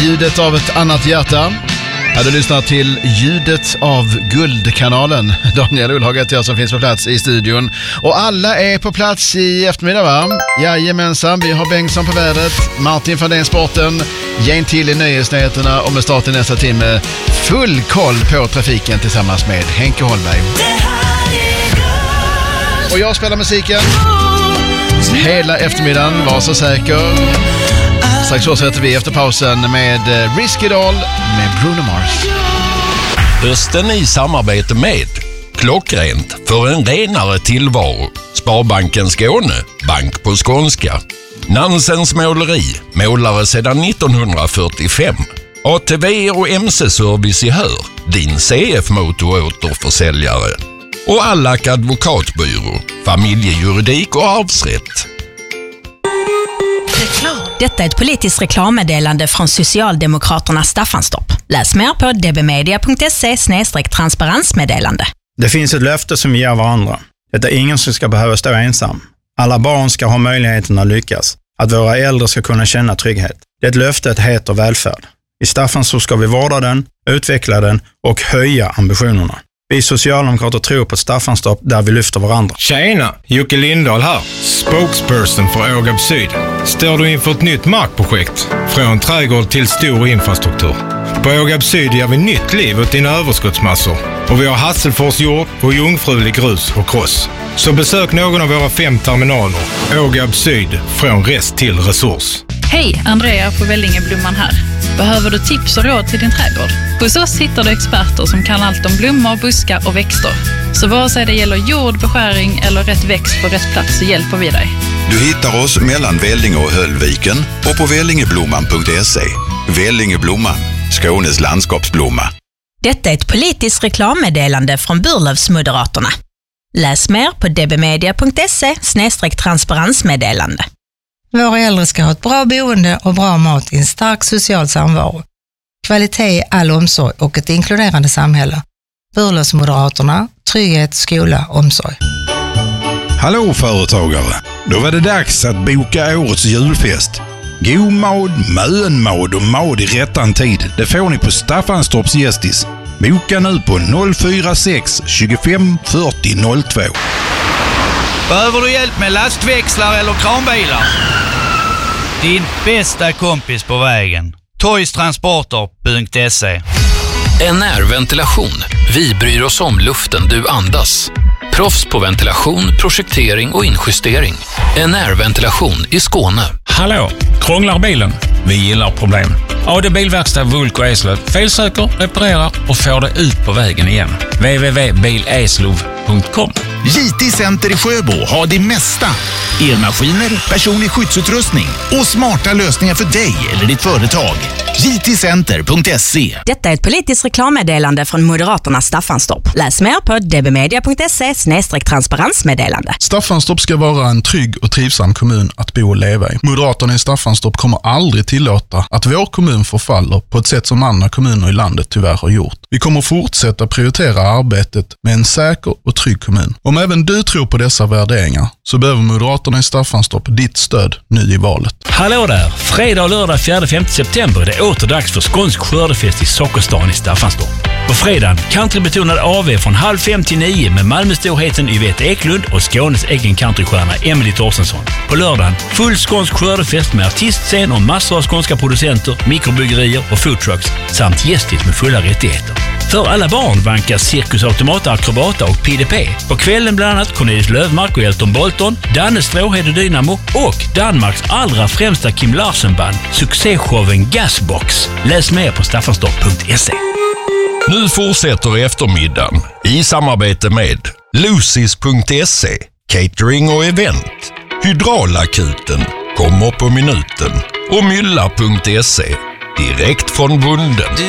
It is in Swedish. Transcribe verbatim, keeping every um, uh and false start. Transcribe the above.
ljudet av ett annat hjärta. Ja, du lyssnar till ljudet av Guldkanalen. Daniel Ullhag heter jag som finns på plats i studion. Och alla är på plats i eftermiddag, va? Jajamensan, vi har Bengtsson på vädret, Martin från den sporten, Jane till i nöjesnyheterna och med start i nästa timme full koll på trafiken tillsammans med Henke Holmberg. Och jag spelar musiken hela eftermiddagen, var så säker. Strax fortsätter vi efter pausen med Risky Doll med Bruno Mars. Hösten i samarbete med Klockrent för en renare tillvaro. Sparbanken Skåne, bank på skånska. Nansens måleri, målare sedan nittonhundrafyrtiofem. A T V och M C-service i Hör, din C F-motor-återförsäljare. Och Allack advokatbyrå, familjejuridik och arvsrätt. Detta är ett politiskt reklammeddelande från Socialdemokraterna Staffanstorp. Läs mer på dbmedia punkt se snedstreck transparensmeddelande. Det finns ett löfte som vi ger varandra. Det är ingen som ska behöva stå ensam. Alla barn ska ha möjligheten att lyckas. Att våra äldre ska kunna känna trygghet. Det löftet heter välfärd. I Staffanstorp ska vi vårda den, utveckla den och höja ambitionerna. Vi socialdemokrater tror på Staffanstorp där vi lyfter varandra. Tjena, Jocke Lindahl här. Spokesperson för Ågab Syd. Står du inför ett nytt markprojekt? Från trädgård till stor infrastruktur. På Ågab Syd ger vi nytt liv åt dina överskottsmassor. Och vi har Hasselfors jord och jungfrulig grus och kross. Så besök någon av våra fem terminaler. Ågab Syd, från rest till resurs. Hej, Andrea på Vällingeblomman här. Behöver du tips och råd till din trädgård? Hos oss hittar du experter som kan allt om blommor, buskar och växter. Så vare sig det gäller jord, beskäring eller rätt växt på rätt plats så hjälper vi dig. Du hittar oss mellan Vällinge och Höllviken och på vällingeblomman punkt se. Vällingeblomman, Skånes landskapsblomma. Detta är ett politiskt reklammeddelande från Burlövsmoderaterna. Läs mer på dbmedia punkt se snedstreck transparensmeddelande. Våra äldre ska ha ett bra boende och bra mat i en stark social samvaro. Kvalitet, all omsorg och ett inkluderande samhälle. Burlövsmoderaterna, trygghet, skola, omsorg. Hallå företagare! Då var det dags att boka årets julfest. God mad, mönmad och mad i rättan tid. Det får ni på Staffanstorps Gästis. Boka nu på noll fyra sex tjugofem fyrtio noll två. Behöver du hjälp med lastväxlar eller kranbilar? Din bästa kompis på vägen. toys transporter punkt se. N R Ventilation. Vi bryr oss om luften du andas. Proffs på ventilation, projektering och injustering. N R Ventilation i Skåne. Hallå, krånglar bilen? Vi gillar problem. A D Bilverkstad Vulko Eslöv felsöker, reparerar och får det ut på vägen igen. w w w punkt bil eslöv punkt com. J T Center i Sjöbo har det mesta. Elmaskiner, personlig skyddsutrustning och smarta lösningar för dig eller ditt företag. j t center punkt se. Detta är ett politiskt reklammeddelande från Moderaterna Staffanstorp. Läs mer på dbmedia punkt se snedstreck transparensmeddelande. Staffanstorp ska vara en trygg och trivsam kommun att bo och leva i. Moderaterna i Staffanstorp kommer aldrig tillåta att vår kommun förfaller på ett sätt som andra kommuner i landet tyvärr har gjort. Vi kommer fortsätta prioritera arbetet med en säker och trygg kommun. Om även du tror på dessa värderingar så behöver Moderaterna i Staffanstorp ditt stöd nu i valet. Hallå där! Fredag och lördag fjärde femte september är det åter dags för skånsk skördefest i Sockerstan i Staffanstorp. På fredagen countrybetonad A V från halv fem till nio med Malmöstorheten Yvette Eklund och Skånes egen countrystjärna Emily Torstensson. På lördagen full skånsk skördefest med artistscen och massor av skånska producenter, mikrobryggerier och foodtrucks samt gästigt med fulla rättigheter. För alla barn vankas Cirkus Automata Akrobata och P D P. På kvällen bland annat Cornelis Lövmark och Elton Bolton, Danne Stråhed Dynamo och Danmarks allra främsta Kim Larsen-band, succéshowen Gasbox. Läs mer på staffanstorp punkt se. Nu fortsätter eftermiddagen i samarbete med Lucis punkt se, catering och event. Hydraulakuten kommer på minuten och Mylla punkt se, direkt från bunden.